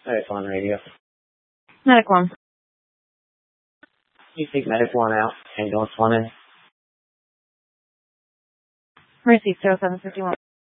Medic One radio. Medic 1. You take Medic 1 out. Ambulance 1 in. Receive 0751.